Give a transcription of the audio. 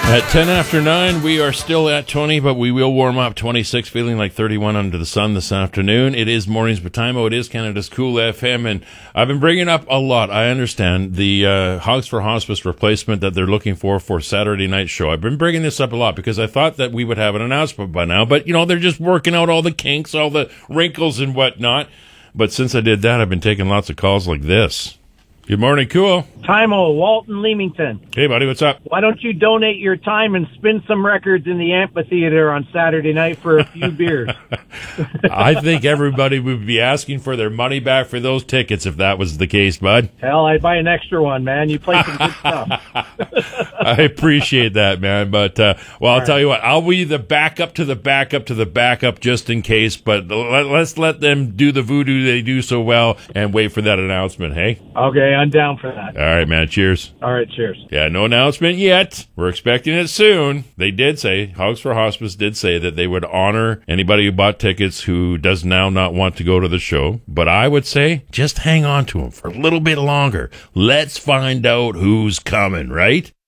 At 10 after 9, we are still at 20, but we will warm up. 26, feeling like 31 under the sun this afternoon. It is Mornings with Taimo. It is Canada's Cool FM, and I've been bringing up a lot. I understand the Hogs for Hospice replacement that they're looking for Saturday night show. I've been bringing this up a lot because I thought that we would have an announcement by now, but, they're just working out all the kinks, all the wrinkles and whatnot. But since I did that, I've been taking lots of calls like this. Good morning, Cool. Taimo, Walton Leamington. Hey, buddy, what's up? Why don't you donate your time and spin some records in the amphitheater on Saturday night for a few beers? I think everybody would be asking for their money back for those tickets if that was the case, bud. Hell, I'd buy an extra one, man. You play some good stuff. I appreciate that, man. But, I'll tell you what, I'll be the backup to the backup to the backup just in case. But let's let them do the voodoo they do so well and wait for that announcement, hey? Okay, I'm down for that. All right, man. Cheers. All right, cheers. Yeah, no announcement yet. We're expecting it soon. They did say, Hogs for Hospice did say that they would honor anybody who bought tickets who does now not want to go to the show. But I would say, just hang on to them for a little bit longer. Let's find out who's coming, right?